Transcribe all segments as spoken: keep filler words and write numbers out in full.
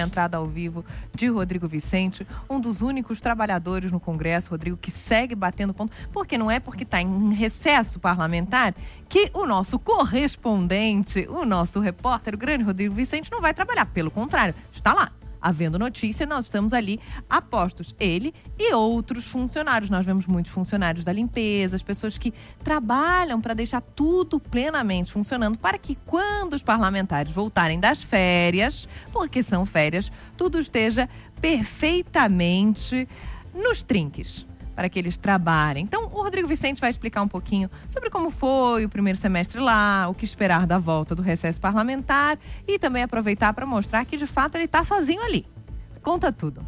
entrada ao vivo de Rodrigo Vicente, um dos únicos trabalhadores no Congresso, Rodrigo, que segue batendo ponto, porque não é porque está em recesso parlamentar que o nosso correspondente, o nosso repórter, o grande Rodrigo Vicente, não vai trabalhar. Pelo contrário, está lá. Havendo notícia, nós estamos ali apostos. Ele e outros funcionários. Nós vemos muitos funcionários da limpeza, as pessoas que trabalham para deixar tudo plenamente funcionando, para que quando os parlamentares voltarem das férias, porque são férias, tudo esteja perfeitamente nos trinques, para que eles trabalhem. Então, o Rodrigo Vicente vai explicar um pouquinho sobre como foi o primeiro semestre lá, o que esperar da volta do recesso parlamentar e também aproveitar para mostrar que, de fato, ele está sozinho ali. Conta tudo.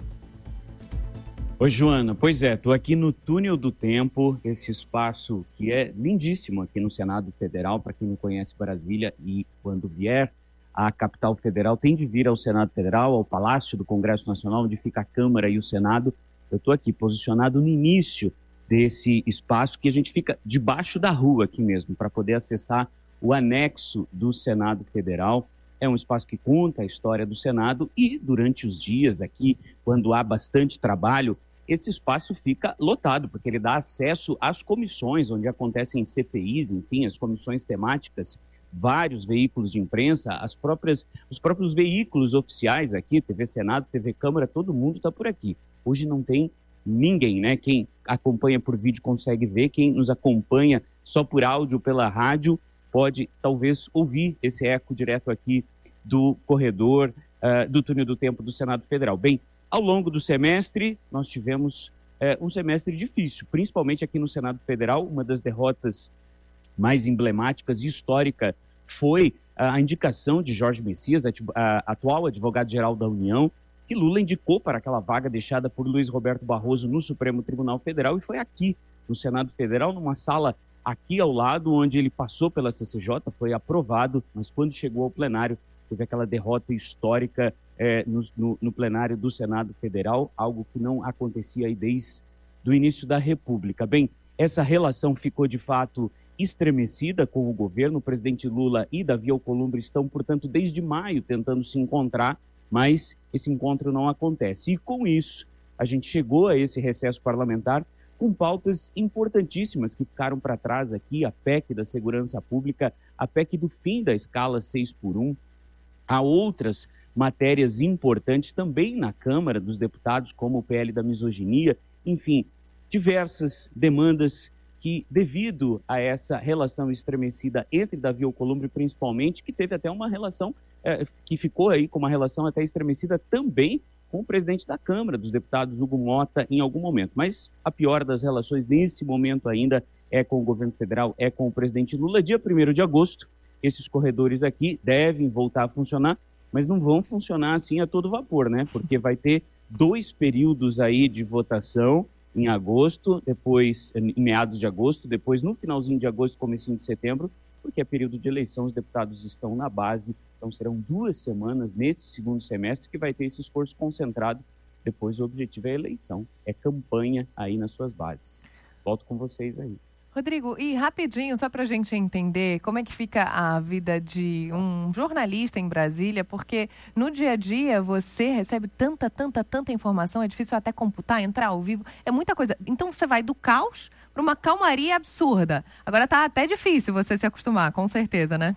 Oi, Joana. Pois é, estou aqui no Túnel do Tempo, esse espaço que é lindíssimo aqui no Senado Federal, para quem não conhece Brasília e quando vier à capital federal, tem de vir ao Senado Federal, ao Palácio do Congresso Nacional, onde fica a Câmara e o Senado. Eu estou aqui posicionado no início desse espaço que a gente fica debaixo da rua aqui mesmo, para poder acessar o anexo do Senado Federal. É um espaço que conta a história do Senado e durante os dias aqui, quando há bastante trabalho, esse espaço fica lotado, porque ele dá acesso às comissões, onde acontecem C P Is, enfim, as comissões temáticas, vários veículos de imprensa, as próprias, os próprios veículos oficiais aqui, T V Senado, T V Câmara, todo mundo está por aqui. Hoje não tem ninguém, né? Quem acompanha por vídeo consegue ver, quem nos acompanha só por áudio pela rádio pode talvez ouvir esse eco direto aqui do corredor uh, do Túnel do Tempo do Senado Federal. Bem, ao longo do semestre nós tivemos uh, um semestre difícil, principalmente aqui no Senado Federal. Uma das derrotas mais emblemáticas e histórica foi a indicação de Jorge Messias, a atual advogado-geral da União, que Lula indicou para aquela vaga deixada por Luiz Roberto Barroso no Supremo Tribunal Federal, e foi aqui, no Senado Federal, numa sala aqui ao lado, onde ele passou pela C C J, foi aprovado, mas quando chegou ao plenário, teve aquela derrota histórica é, no, no, no plenário do Senado Federal, algo que não acontecia aí desde o início da República. Bem, essa relação ficou de fato estremecida com o governo. O presidente Lula e Davi Alcolumbre estão, portanto, desde maio tentando se encontrar, mas esse encontro não acontece. E com isso, a gente chegou a esse recesso parlamentar com pautas importantíssimas que ficaram para trás aqui, a P E C da Segurança Pública, a P E C do fim da escala seis por um, há outras matérias importantes também na Câmara dos Deputados, como o P L da misoginia, enfim, diversas demandas que, devido a essa relação estremecida entre Davi Alcolumbre, principalmente, que teve até uma relação É, que ficou aí com uma relação até estremecida também com o presidente da Câmara dos Deputados, Hugo Mota, em algum momento. Mas a pior das relações nesse momento ainda é com o governo federal, é com o presidente Lula. Dia primeiro de agosto, esses corredores aqui devem voltar a funcionar, mas não vão funcionar assim a todo vapor, né? Porque vai ter dois períodos aí de votação em agosto, depois em meados de agosto, depois no finalzinho de agosto, comecinho de setembro, porque é período de eleição, os deputados estão na base, então serão duas semanas nesse segundo semestre que vai ter esse esforço concentrado. Depois o objetivo é a eleição, é campanha aí nas suas bases. Volto com vocês aí. Rodrigo, e rapidinho, só para a gente entender como é que fica a vida de um jornalista em Brasília, porque no dia a dia você recebe tanta, tanta, tanta informação, é difícil até computar, entrar ao vivo, é muita coisa. Então você vai do caos para uma calmaria absurda. Agora tá até difícil você se acostumar, com certeza, né?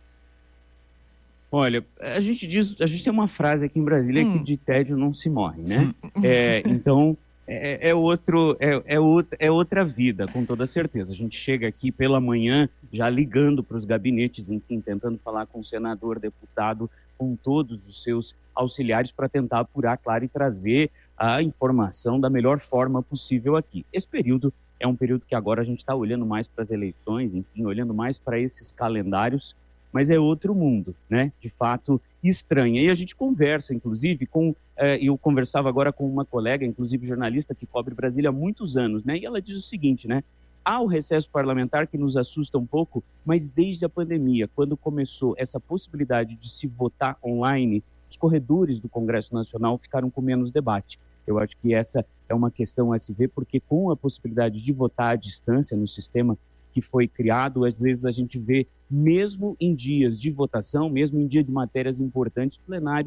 Olha, a gente diz, a gente tem uma frase aqui em Brasília hum. que de tédio não se morre, né? é, então... É, é, outro, é, é, outra, é outra vida, com toda certeza. A gente chega aqui pela manhã, já ligando para os gabinetes, enfim, tentando falar com o senador, deputado, com todos os seus auxiliares para tentar apurar, claro, e trazer a informação da melhor forma possível aqui. Esse período é um período que agora a gente está olhando mais para as eleições, enfim, olhando mais para esses calendários, mas é outro mundo, né? De fato, estranha. E a gente conversa, inclusive, com... Eh, eu conversava agora com uma colega, inclusive jornalista, que cobre Brasília há muitos anos, né? E ela diz o seguinte, né? Há o recesso parlamentar que nos assusta um pouco, mas desde a pandemia, quando começou essa possibilidade de se votar online, os corredores do Congresso Nacional ficaram com menos debate. Eu acho que essa é uma questão a se ver, porque com a possibilidade de votar à distância no sistema que foi criado, às vezes a gente vê, mesmo em dias de votação, mesmo em dia de matérias importantes, plenários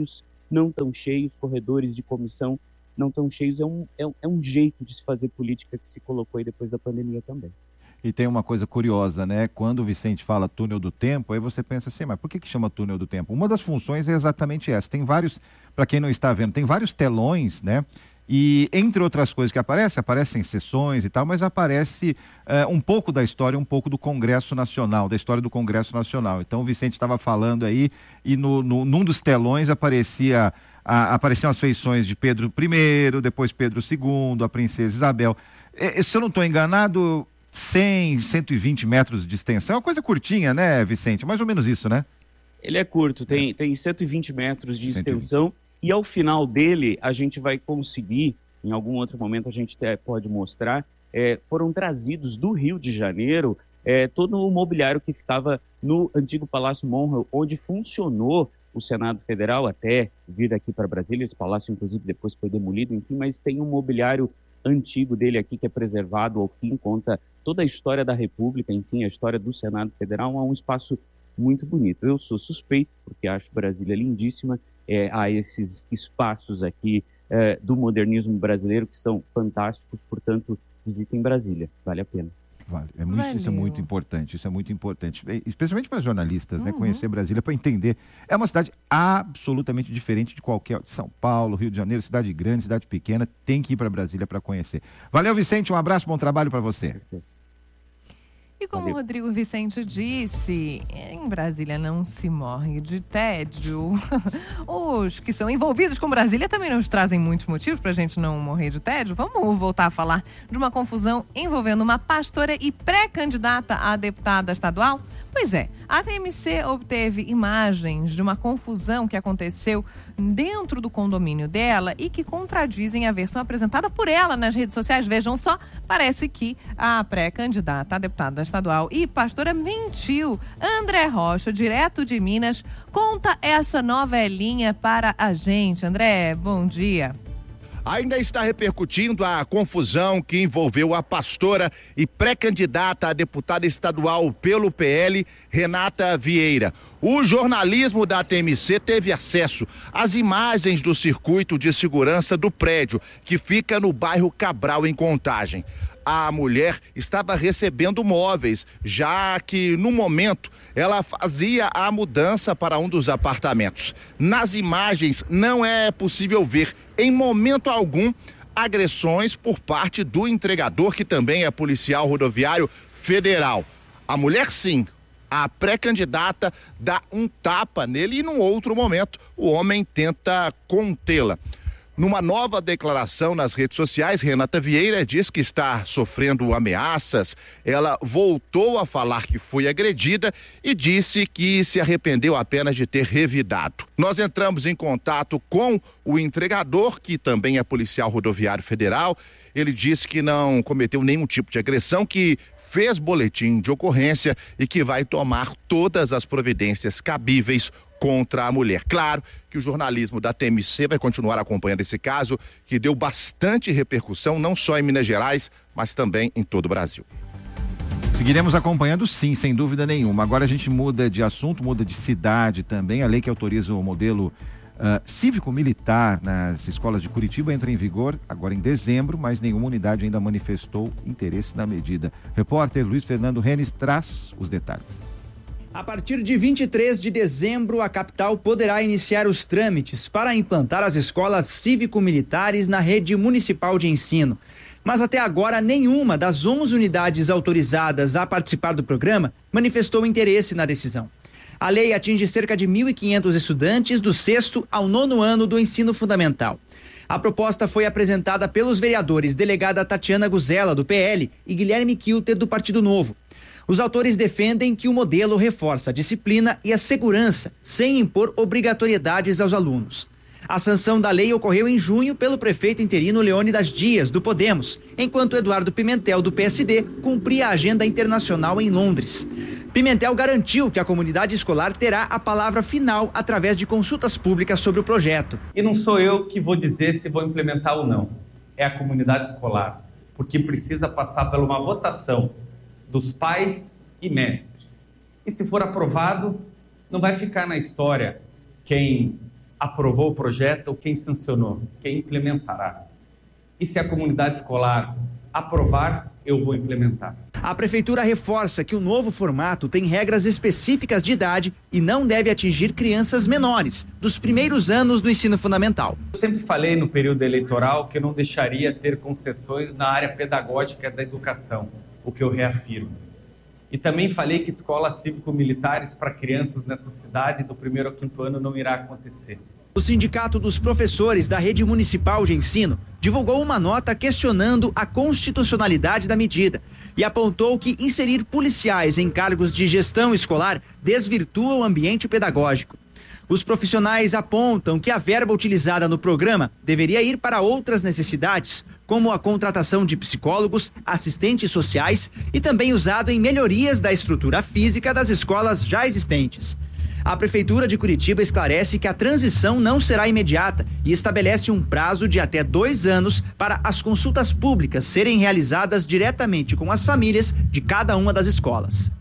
não estão cheios, corredores de comissão não estão cheios. É um, é, um, é um jeito de se fazer política que se colocou aí depois da pandemia também. E tem uma coisa curiosa, né? Quando o Vicente fala túnel do tempo, aí você pensa assim, mas por que que chama túnel do tempo? Uma das funções é exatamente essa. Tem vários, para quem não está vendo, tem vários telões, né? E entre outras coisas que aparecem, aparecem sessões e tal, mas aparece uh, um pouco da história, um pouco do Congresso Nacional, da história do Congresso Nacional. Então o Vicente estava falando aí e no, no, num dos telões aparecia, a, apareciam as feições de Pedro primeiro, depois Pedro segundo, a princesa Isabel. E, se eu não estou enganado, cem, cento e vinte metros de extensão, é uma coisa curtinha, né, Vicente? Mais ou menos isso, né? Ele é curto, tem, tem cento e vinte metros de extensão e ao final dele a gente vai conseguir, em algum outro momento a gente até pode mostrar, é, foram trazidos do Rio de Janeiro é, todo o mobiliário que ficava no antigo Palácio Monroe, onde funcionou o Senado Federal até vir aqui para Brasília. Esse palácio, inclusive, depois foi demolido, enfim, mas tem um mobiliário antigo dele aqui que é preservado, ao fim, conta toda a história da República, enfim, a história do Senado Federal. É um espaço muito bonito. Eu sou suspeito, porque acho Brasília lindíssima. É, há esses espaços aqui é, do modernismo brasileiro que são fantásticos, portanto, visitem Brasília, vale a pena. Vale. É muito, isso é muito importante, isso é muito importante, especialmente para jornalistas, uhum. né? Conhecer Brasília para entender. É uma cidade absolutamente diferente de qualquer, São Paulo, Rio de Janeiro, cidade grande, cidade pequena, tem que ir para Brasília para conhecer. Valeu, Vicente, um abraço, bom trabalho para você. E como Valeu. O Rodrigo Vicente disse, em Brasília não se morre de tédio. Os que são envolvidos com Brasília também nos trazem muitos motivos para a gente não morrer de tédio. Vamos voltar a falar de uma confusão envolvendo uma pastora e pré-candidata a deputada estadual? Pois é, a T M C obteve imagens de uma confusão que aconteceu dentro do condomínio dela e que contradizem a versão apresentada por ela nas redes sociais. Vejam só, parece que a pré-candidata a deputada estadual e pastora mentiu. André Rocha, direto de Minas, conta essa novelinha para a gente. André, bom dia. Ainda está repercutindo a confusão que envolveu a pastora e pré-candidata a deputada estadual pelo P L, Renata Vieira. O jornalismo da T M C teve acesso às imagens do circuito de segurança do prédio, que fica no bairro Cabral, em Contagem. A mulher estava recebendo móveis, já que, no momento, ela fazia a mudança para um dos apartamentos. Nas imagens, não é possível ver, em momento algum, agressões por parte do entregador, que também é policial rodoviário federal. A mulher, sim, a pré-candidata, dá um tapa nele e, num outro momento, o homem tenta contê-la. Numa nova declaração nas redes sociais, Renata Vieira diz que está sofrendo ameaças. Ela voltou a falar que foi agredida e disse que se arrependeu apenas de ter revidado. Nós entramos em contato com o entregador, que também é policial rodoviário federal. Ele disse que não cometeu nenhum tipo de agressão, que fez boletim de ocorrência e que vai tomar todas as providências cabíveis contra a mulher. Claro que o jornalismo da T M C vai continuar acompanhando esse caso, que deu bastante repercussão, não só em Minas Gerais, mas também em todo o Brasil. Seguiremos acompanhando, sim, sem dúvida nenhuma. Agora a gente muda de assunto, muda de cidade também. A lei que autoriza o modelo uh, cívico-militar nas escolas de Curitiba entra em vigor agora em dezembro, mas nenhuma unidade ainda manifestou interesse na medida. Repórter Luiz Fernando Renes traz os detalhes. A partir de vinte e três de dezembro, a capital poderá iniciar os trâmites para implantar as escolas cívico-militares na rede municipal de ensino. Mas até agora, nenhuma das onze unidades autorizadas a participar do programa manifestou interesse na decisão. A lei atinge cerca de mil e quinhentos estudantes do sexto ao nono ano do ensino fundamental. A proposta foi apresentada pelos vereadores delegada Tatiana Guzella, do P L, e Guilherme Kilter, do Partido Novo. Os autores defendem que o modelo reforça a disciplina e a segurança, sem impor obrigatoriedades aos alunos. A sanção da lei ocorreu em junho pelo prefeito interino Leônidas Dias, do Podemos, enquanto Eduardo Pimentel, do P S D, cumpria a agenda internacional em Londres. Pimentel garantiu que a comunidade escolar terá a palavra final através de consultas públicas sobre o projeto. E não sou eu que vou dizer se vou implementar ou não, é a comunidade escolar, porque precisa passar por uma votação dos pais e mestres. E se for aprovado, não vai ficar na história quem aprovou o projeto ou quem sancionou? Quem implementará? E se a comunidade escolar aprovar, eu vou implementar. A prefeitura reforça que o novo formato tem regras específicas de idade e não deve atingir crianças menores, dos primeiros anos do ensino fundamental. Eu sempre falei no período eleitoral que eu não deixaria ter concessões na área pedagógica da educação, o que eu reafirmo. E também falei que escolas cívico-militares para crianças nessa cidade do primeiro ao quinto ano não irá acontecer. O Sindicato dos Professores da Rede Municipal de Ensino divulgou uma nota questionando a constitucionalidade da medida e apontou que inserir policiais em cargos de gestão escolar desvirtua o ambiente pedagógico. Os profissionais apontam que a verba utilizada no programa deveria ir para outras necessidades, como a contratação de psicólogos, assistentes sociais e também usado em melhorias da estrutura física das escolas já existentes. A Prefeitura de Curitiba esclarece que a transição não será imediata e estabelece um prazo de até dois anos para as consultas públicas serem realizadas diretamente com as famílias de cada uma das escolas.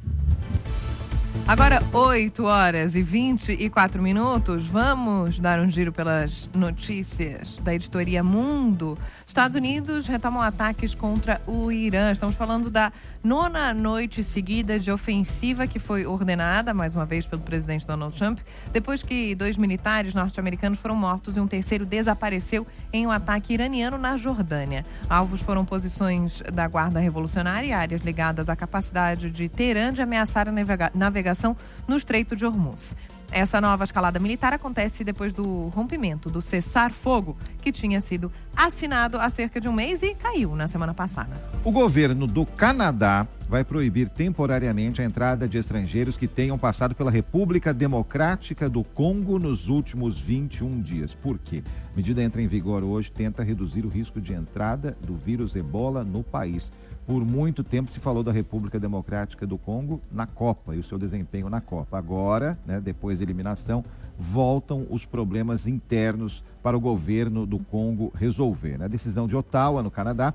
Agora, oito horas e vinte e quatro minutos, vamos dar um giro pelas notícias da editoria Mundo. Estados Unidos retomam ataques contra o Irã. Estamos falando da nona noite seguida de ofensiva que foi ordenada, mais uma vez, pelo presidente Donald Trump, depois que dois militares norte-americanos foram mortos e um terceiro desapareceu em um ataque iraniano na Jordânia. Alvos foram posições da Guarda Revolucionária e áreas ligadas à capacidade de Teherã de ameaçar a navega- navegação no Estreito de Hormuz. Essa nova escalada militar acontece depois do rompimento do cessar-fogo, que tinha sido assinado há cerca de um mês e caiu na semana passada. O governo do Canadá vai proibir temporariamente a entrada de estrangeiros que tenham passado pela República Democrática do Congo nos últimos vinte e um dias. Por quê? A medida entra em vigor hoje, tenta reduzir o risco de entrada do vírus Ebola no país. Por muito tempo se falou da República Democrática do Congo na Copa e o seu desempenho na Copa. Agora, né, depois da eliminação, voltam os problemas internos para o governo do Congo resolver. A decisão de Ottawa, no Canadá,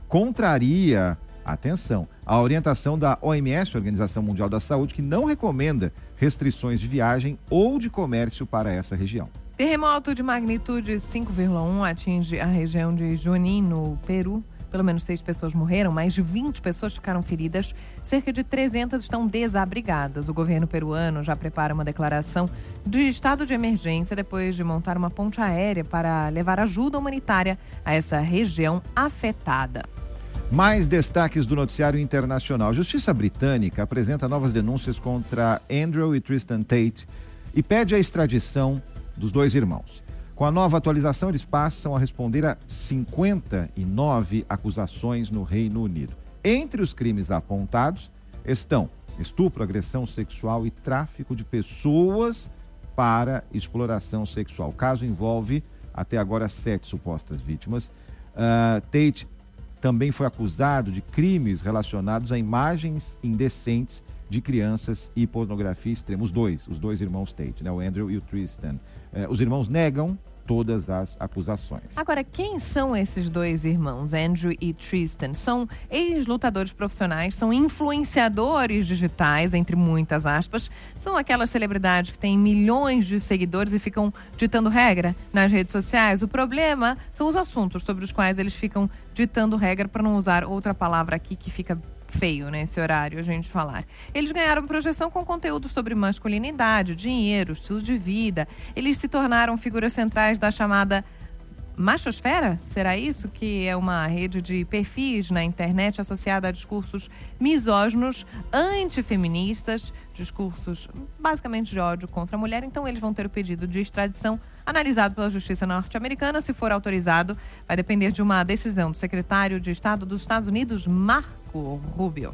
contraria, atenção, a orientação da O M S, Organização Mundial da Saúde, que não recomenda restrições de viagem ou de comércio para essa região. Terremoto de magnitude cinco vírgula um atinge a região de Junín, no Peru. Pelo menos seis pessoas morreram, mais de vinte pessoas ficaram feridas, cerca de trezentas estão desabrigadas. O governo peruano já prepara uma declaração de estado de emergência depois de montar uma ponte aérea para levar ajuda humanitária a essa região afetada. Mais destaques do noticiário internacional. Justiça britânica apresenta novas denúncias contra Andrew e Tristan Tate e pede a extradição dos dois irmãos. Com a nova atualização, eles passam a responder a cinquenta e nove acusações no Reino Unido. Entre os crimes apontados estão estupro, agressão sexual e tráfico de pessoas para exploração sexual. O caso envolve até agora sete supostas vítimas. Uh, Tate também foi acusado de crimes relacionados a imagens indecentes de crianças e pornografia extrema. Os dois, os dois irmãos Tate, né? O Andrew e o Tristan. Uh, os irmãos negam todas as acusações. Agora, quem são esses dois irmãos, Andrew e Tristan? São ex-lutadores profissionais, são influenciadores digitais, entre muitas aspas. São aquelas celebridades que têm milhões de seguidores e ficam ditando regra nas redes sociais. O problema são os assuntos sobre os quais eles ficam ditando regra, para não usar outra palavra aqui que fica feio nesse horário a gente falar. Eles ganharam projeção com conteúdo sobre masculinidade, dinheiro, estilo de vida. Eles se tornaram figuras centrais da chamada Machosfera? Será isso? Que é uma rede de perfis na internet associada a discursos misóginos, antifeministas, discursos basicamente de ódio contra a mulher. Então eles vão ter o pedido de extradição analisado pela Justiça norte-americana. Se for autorizado, vai depender de uma decisão do secretário de Estado dos Estados Unidos, Marco Rubio.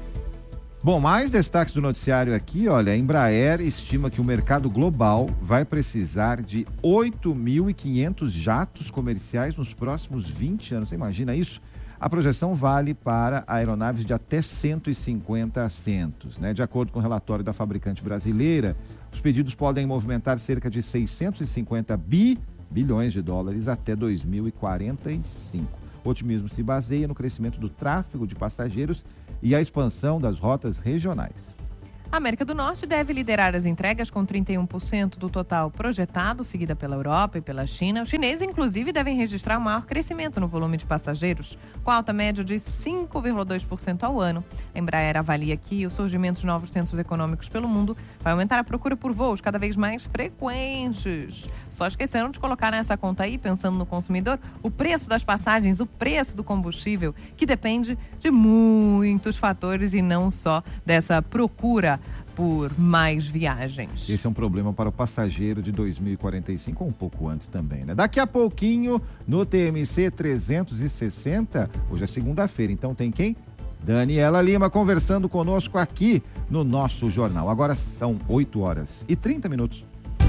Bom, mais destaques do noticiário aqui, olha, a Embraer estima que o mercado global vai precisar de oito mil e quinhentos jatos comerciais nos próximos vinte anos. Você imagina isso? A projeção vale para aeronaves de até cento e cinquenta assentos, né? De acordo com o relatório da fabricante brasileira, os pedidos podem movimentar cerca de seiscentos e cinquenta bi, bilhões de dólares até dois mil e quarenta e cinco. O otimismo se baseia no crescimento do tráfego de passageiros e a expansão das rotas regionais. A América do Norte deve liderar as entregas com trinta e um por cento do total projetado, seguida pela Europa e pela China. Os chineses, inclusive, devem registrar o maior crescimento no volume de passageiros, com alta média de cinco vírgula dois por cento ao ano. A Embraer avalia que o surgimento de novos centros econômicos pelo mundo vai aumentar a procura por voos cada vez mais frequentes. Só esqueceram de colocar nessa conta aí, pensando no consumidor, o preço das passagens, o preço do combustível, que depende de muitos fatores e não só dessa procura por mais viagens. Esse é um problema para o passageiro de dois mil e quarenta e cinco, ou um pouco antes também, né? Daqui a pouquinho, no T M C trezentos e sessenta, hoje é segunda-feira, então tem quem? Daniela Lima conversando conosco aqui no nosso jornal. Agora são oito horas e trinta minutos.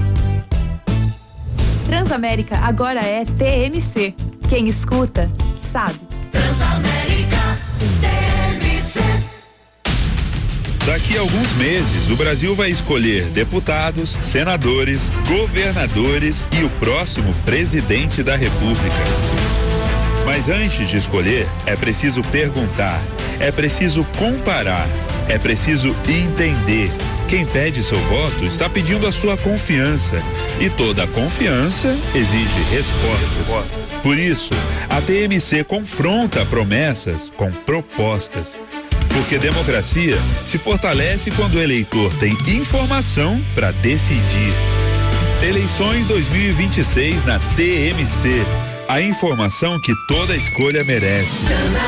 Transamérica agora é T M C. Quem escuta, sabe. Transamérica T M C. Daqui a alguns meses, o Brasil vai escolher deputados, senadores, governadores e o próximo presidente da República. Mas antes de escolher, é preciso perguntar, é preciso comparar, é preciso entender. Quem pede seu voto está pedindo a sua confiança. E toda confiança exige resposta. Por isso, a T M C confronta promessas com propostas. Porque democracia se fortalece quando o eleitor tem informação para decidir. Eleições dois mil e vinte e seis na T M C. A informação que toda escolha merece.